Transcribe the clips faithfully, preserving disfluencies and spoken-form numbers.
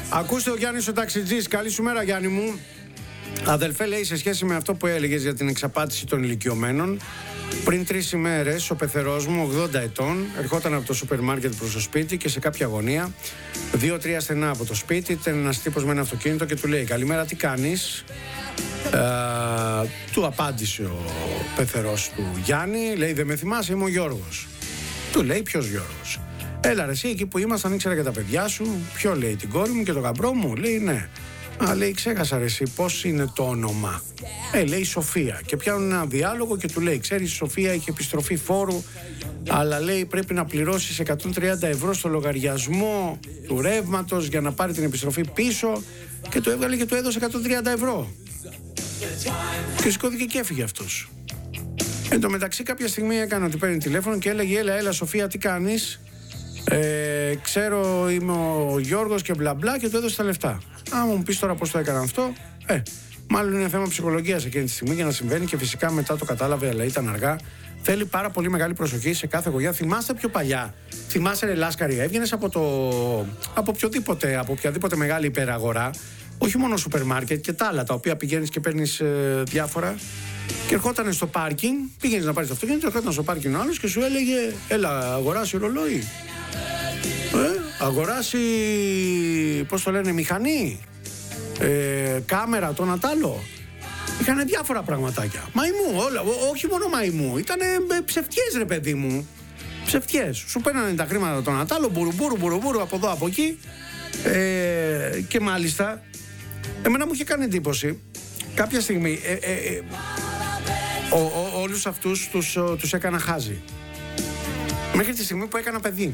Ακούστε, ο Γιάννης ο ταξιτζής. Καλή σου μέρα, Γιάννη μου. Αδελφέ, λέει, σε σχέση με αυτό που έλεγες για την εξαπάτηση των ηλικιωμένων, πριν τρεις ημέρες ο πεθερός μου, ογδόντα ετών, ερχόταν από το σούπερ μάρκετ προς το σπίτι και σε κάποια γωνία, δύο-τρία στενά από το σπίτι, ήταν ένας τύπος με ένα αυτοκίνητο και του λέει: καλημέρα, τι κάνεις? Ε, του απάντησε ο πεθερός του Γιάννη, λέει: δεν με θυμάσαι, είμαι ο Γιώργος. Του λέει: ποιος Γιώργος? Έλα ρε εσύ, εκεί που ήμασταν ήξερα και τα παιδιά σου. Ποιο? Λέει: την κόρη μου και το γαμπρό μου. Λέει: ναι. Α, λέει, ξέχασα ρε εσύ, πώς είναι το όνομα? Ε, λέει Σοφία. Και πιάνουν ένα διάλογο και του λέει: ξέρεις, η Σοφία έχει επιστροφή φόρου, αλλά λέει πρέπει να πληρώσεις εκατόν τριάντα ευρώ στο λογαριασμό του ρεύματος για να πάρει την επιστροφή πίσω. Και του έβγαλε και του έδωσε εκατόν τριάντα ευρώ. Και σηκώθηκε και έφυγε αυτός. Εν τω μεταξύ, κάποια στιγμή έκανε ότι παίρνει τηλέφωνο και έλεγε: έλα, έλα, Σοφία, τι κάνεις? Ε, ξέρω, είμαι ο Γιώργος και μπλα μπλα, και του έδωσε τα λεφτά. Αν μου πεις τώρα πώς το έκανα αυτό, ε, μάλλον είναι θέμα ψυχολογίας εκείνη τη στιγμή για να συμβαίνει, και φυσικά μετά το κατάλαβε, αλλά ήταν αργά. Θέλει πάρα πολύ μεγάλη προσοχή σε κάθε γωνιά. Θυμάστε πιο παλιά? Θυμάσαι, ρε Λάσκαρη, έβγαινες από το. από οποιοδήποτε, από οποιαδήποτε μεγάλη υπεραγορά, όχι μόνο σούπερ μάρκετ και τα άλλα, τα οποία πηγαίνεις και παίρνεις ε, διάφορα. Και ερχόταν στο πάρκινγκ, πήγαινες να πάρεις το αυτοκίνητο, ερχόταν στο πάρκινγκ ο άλλος και σου έλεγε: έλα, αγοράσει ρολόι. Ε, αγοράσει, πώς το λένε, μηχανή, ε, κάμερα, το νατάλο. Είχανε διάφορα πραγματάκια. Μαϊμού, όλα, ό, όχι μόνο μαϊμού. Ήτανε ψευτιές, ρε παιδί μου. Ψευτιές. Σου παίρνανε τα χρήματα το νατάλο, μπουρουμπουρου, μπουρουμπουρου, από εδώ, από εκεί. Ε, και μάλιστα, εμένα μου είχε κάνει εντύπωση κάποια στιγμή. Ε, ε, ε, ο, ο, όλους αυτούς τους, τους έκανα χάζι. Μέχρι τη στιγμή που έκανα παιδί.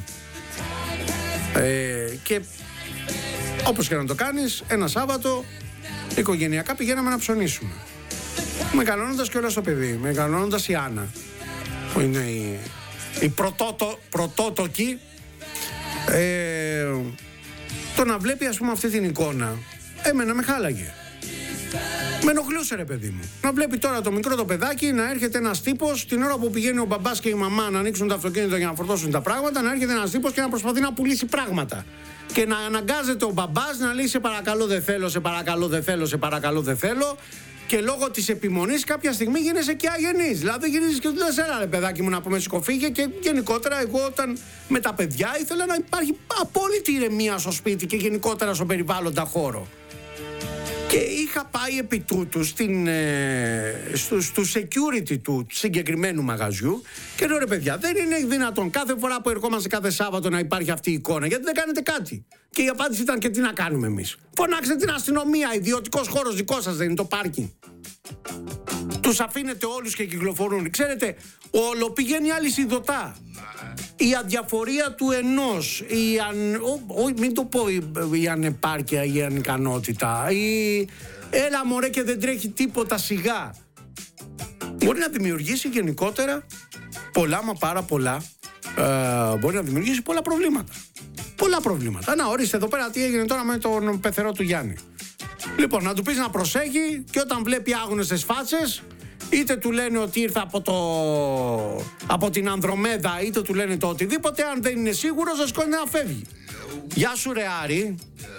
Ε, και όπως και να το κάνεις, ένα Σάββατο οικογενειακά πηγαίναμε να ψωνίσουμε. Μεγαλώνοντας και όλο το παιδί, μεγαλώνοντας η Άννα, που είναι η, η πρωτότο, πρωτότοκη, ε, το να βλέπει, ας πούμε, αυτή την εικόνα, εμένα με χάλαγε. Με ενοχλούσε, ρε παιδί μου. Να βλέπει τώρα το μικρό το παιδάκι να έρχεται ένας τύπος την ώρα που πηγαίνει ο μπαμπάς και η μαμά να ανοίξουν το αυτοκίνητο για να φορτώσουν τα πράγματα, να έρχεται ένας τύπος και να προσπαθεί να πουλήσει πράγματα. Και να αναγκάζεται ο μπαμπάς να λέει: σε παρακαλώ δεν θέλω, σε παρακαλώ δεν θέλω, σε παρακαλώ δεν θέλω. Και λόγω της επιμονής κάποια στιγμή γίνεσαι και αγενής. Δηλαδή γυρίζεις και του λες: έλα ρε παιδάκι μου, να πούμε σηκωφίγε. Και γενικότερα εγώ όταν με τα παιδιά ήθελα να υπάρχει απόλυτη ηρεμία στο σπίτι και γενικότερα στο περιβάλλοντα χώρο. Και είχα πάει επί τούτου στην, ε, στο, στο security του συγκεκριμένου μαγαζιού και λέω: ρε παιδιά, δεν είναι δυνατόν κάθε φορά που ερχόμαστε κάθε Σάββατο να υπάρχει αυτή η εικόνα, γιατί δεν κάνετε κάτι? Και η απάντηση ήταν: και τι να κάνουμε εμείς? Φωνάξτε την αστυνομία, ιδιωτικός χώρος δικό σας δεν είναι το πάρκινγκ? Τους αφήνετε όλους και κυκλοφορούν. Ξέρετε, όλο πηγαίνει αλυσιδωτά. Η αδιαφορία του ενός, η αν, ο, ο, μην το πω η, η ανεπάρκεια, η ανικανότητα, η έλα μωρέ και δεν τρέχει τίποτα σιγά, μπορεί να δημιουργήσει γενικότερα πολλά, μα πάρα πολλά, ε, μπορεί να δημιουργήσει πολλά προβλήματα. Πολλά προβλήματα. Να, ορίστε εδώ πέρα τι έγινε τώρα με τον πεθερό του Γιάννη. Λοιπόν, να του πεις να προσέχει και όταν βλέπει άγνωστες φάτσες, είτε του λένε ότι ήρθε από, το... από την Ανδρομέδα, είτε του λένε το οτιδήποτε, αν δεν είναι σίγουρος, θα σηκώνει να φεύγει. Γεια σου ρε Άρη.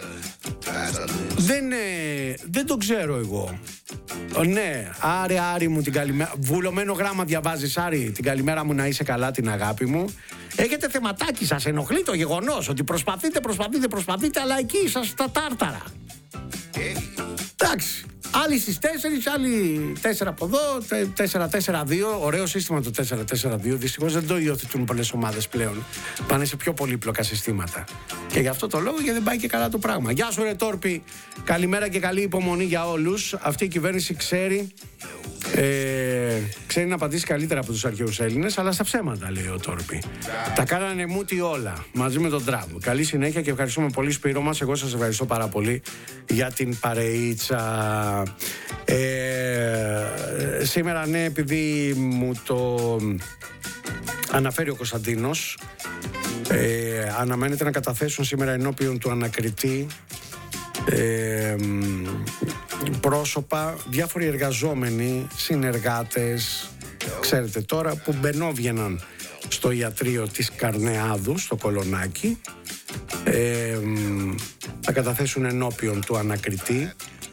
Δεν, ε... δεν το ξέρω εγώ. Ναι, Άρη, Άρη μου, την καλημέρα. Βουλωμένο γράμμα διαβάζεις, Άρη. Την καλημέρα μου, να είσαι καλά, την αγάπη μου. Έχετε θεματάκι, σας ενοχλεί το γεγονός ότι προσπαθείτε, προσπαθείτε, προσπαθείτε, αλλά εκεί είσαστε στα τάρταρα. Εντάξει. Άλλοι στις τέσσερις, άλλοι τέσσερα από εδώ, τέσσερα τέσσερα δύο. Ωραίο σύστημα το τέσσερα τέσσερα δύο. Δυστυχώς δεν το υιοθετούν πολλές ομάδες πλέον. Πάνε σε πιο πολύπλοκα συστήματα. Και γι' αυτό το λόγο και δεν πάει και καλά το πράγμα. Γεια σου ρε Τόρπη. Καλημέρα και καλή υπομονή για όλους. Αυτή η κυβέρνηση ξέρει, ε, ξέρει να απαντήσει καλύτερα από τους αρχαίους Έλληνες, αλλά στα ψέματα, λέει ο Τόρπη. Τα κάνανε μούτι όλα μαζί με τον Τραμπ. Καλή συνέχεια και ευχαριστούμε πολύ, Σπύρο μας. Εγώ σας ευχαριστώ πάρα πολύ για την παρεΐτσα. Ε, σήμερα, ναι, επειδή μου το αναφέρει ο Κωνσταντίνος, ε, αναμένεται να καταθέσουν σήμερα ενώπιον του ανακριτή ε, πρόσωπα, διάφοροι εργαζόμενοι, συνεργάτες, ξέρετε τώρα, που μπαινόβγαιναν στο ιατρείο της Καρνεάδου, στο Κολονάκι, ε, θα καταθέσουν ενώπιον του ανακριτή.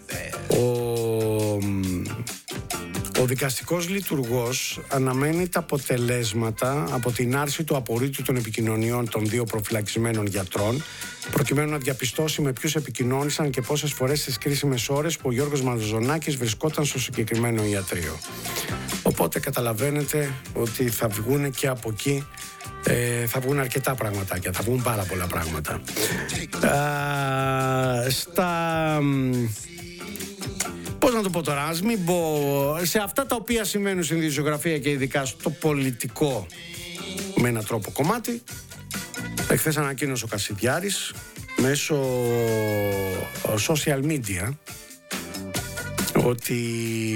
Ο, ο δικαστικός λειτουργός αναμένει τα αποτελέσματα από την άρση του απορρίτου των επικοινωνιών των δύο προφυλακισμένων γιατρών, προκειμένου να διαπιστώσει με ποιους επικοινώνησαν και πόσες φορές στις κρίσιμες ώρες που ο Γιώργος Μαζονάκης βρισκόταν στο συγκεκριμένο ιατρείο. Οπότε καταλαβαίνετε ότι θα βγουν και από εκεί, ε, θα βγουν αρκετά πραγματάκια, θα βγουν πάρα πολλά πράγματα. Α, στα... Πώς να το πω τώρα, ας μην πω σε αυτά τα οποία συμβαίνουν στην ειδησιογραφία και ειδικά στο πολιτικό με έναν τρόπο κομμάτι. Εχθές ανακοίνωσε ο Κασιδιάρης μέσω social media ότι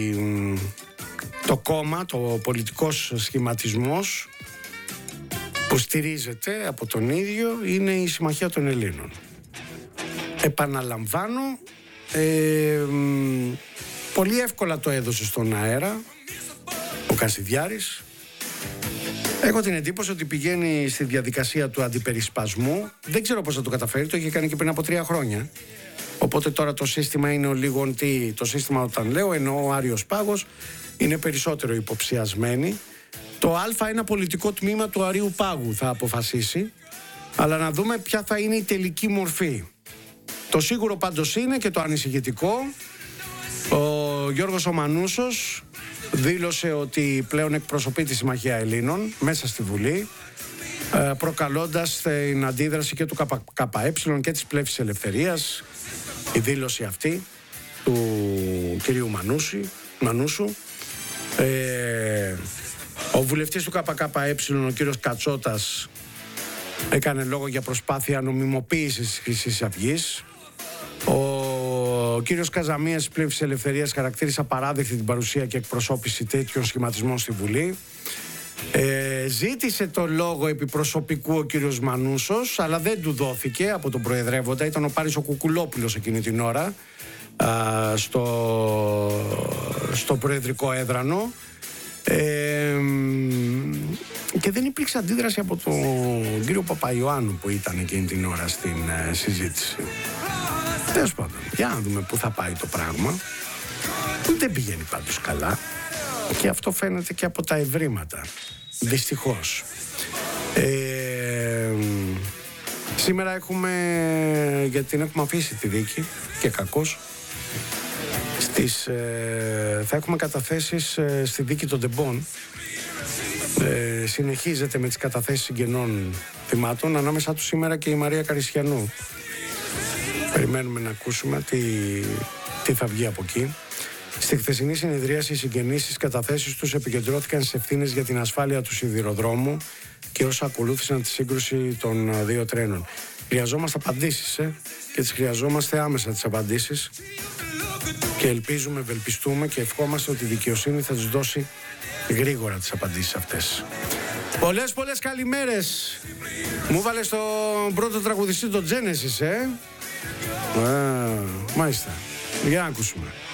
το κόμμα, το πολιτικός σχηματισμός που στηρίζεται από τον ίδιο είναι η Συμμαχία των Ελλήνων. Επαναλαμβάνω, ε, πολύ εύκολα το έδωσε στον αέρα ο Κασιδιάρης. Έχω την εντύπωση ότι πηγαίνει στη διαδικασία του αντιπερισπασμού. Δεν ξέρω πώς θα το καταφέρει, το είχε κάνει και πριν από τρία χρόνια. Οπότε τώρα το σύστημα είναι ο λίγο τι. Το σύστημα, όταν λέω, εννοώ ο Άριος Πάγος, είναι περισσότερο υποψιασμένοι. Το Α, ένα πολιτικό τμήμα του Αρείου Πάγου θα αποφασίσει. Αλλά να δούμε ποια θα είναι η τελική μορφή. Το σίγουρο πάντως είναι και το ανησυχητικό. Ο Γιώργος ο Μανούσος δήλωσε ότι πλέον εκπροσωπεί τη Συμμαχία Ελλήνων μέσα στη Βουλή, προκαλώντας την αντίδραση και του ΚΚΕ και της Πλεύσης Ελευθερίας. Η δήλωση αυτή του κυρίου Μανούση, Μανούσου. Ε, ο βουλευτής του ΚΚΕ, ο κύριος Κατσότας, έκανε λόγο για προσπάθεια νομιμοποίησης της Χρυσής Αυγής. Ο κύριος Καζαμίας της Πλεύσης Ελευθερίας χαρακτήρισε απαράδεκτη την παρουσία και εκπροσώπηση τέτοιων σχηματισμών στη Βουλή. Ε, ζήτησε το λόγο επί προσωπικού ο κύριος Μανούσος, αλλά δεν του δόθηκε από τον Προεδρεύοντα. Ήταν ο Πάρης ο Κουκουλόπουλος εκείνη την ώρα α, στο, στο Προεδρικό Έδρανο. Ε, και δεν υπήρξε αντίδραση από τον κύριο Παπαϊωάννου που ήταν εκείνη την ώρα στην ε, συζήτηση. Τέλος πάντων, για να δούμε πού θα πάει το πράγμα. Δεν πηγαίνει πάντως καλά και αυτό φαίνεται και από τα ευρήματα, δυστυχώς. ε, Σήμερα έχουμε, γιατί την έχουμε αφήσει τη δίκη και κακώς, στις, ε, θα έχουμε καταθέσεις ε, στη δίκη των Τεμπών. ε, Συνεχίζεται με τις καταθέσεις συγγενών θυμάτων, ανάμεσα τους σήμερα και η Μαρία Καρισιανού. Περιμένουμε να ακούσουμε τι, τι θα βγει από εκεί. Στη χθεσινή συνεδρίαση, οι συγγενείς στις καταθέσεις τους επικεντρώθηκαν στις ευθύνες για την ασφάλεια του σιδηροδρόμου και όσα ακολούθησαν τη σύγκρουση των δύο τρένων. Χρειαζόμαστε απαντήσεις, ε, και τις χρειαζόμαστε άμεσα τις απαντήσεις. Και ελπίζουμε, ευελπιστούμε και ευχόμαστε ότι η δικαιοσύνη θα τους δώσει γρήγορα τις απαντήσεις αυτές. Πολλές πολλές καλημέρες. Μου βάλε στον πρώτο τραγουδιστή τον Genesis, ε. Α, μάλιστα. Για να ακούσουμε.